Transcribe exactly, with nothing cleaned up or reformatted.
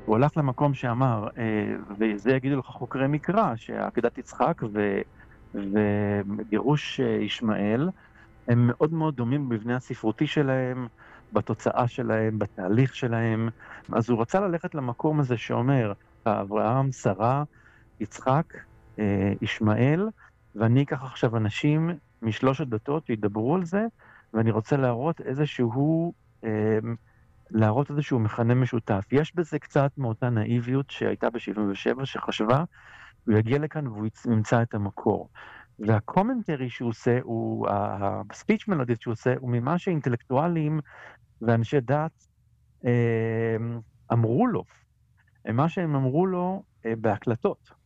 הוא הלך למקום שאמר, וזה יגידו לך חוקרי מקרא, שעקדת יצחק ו... וגירוש ישמעאל, הם מאוד מאוד דומים במבנה הספרותי שלהם, בתוצאה שלהם, בתהליך שלהם. אז הוא רצה ללכת למקום הזה שאומר, אברהם, שרה, יצחק, ישמעאל, ואני אקח עכשיו אנשים משלוש הדתות שידברו על זה, ואני רוצה להראות איזשהו, להראות איזשהו מכנה משותף. יש בזה קצת מאותה נאיביות שהייתה ב-שבעים ושבע, שחשבה, הוא יגיע לכאן והוא ימצא את המקור. והקומנטרי שהוא עושה, הספיץ' מלודית שהוא עושה, הוא ממה שאינטלקטואלים ואנשי דת אמרו לו, מה שהם אמרו לו בהקלטות.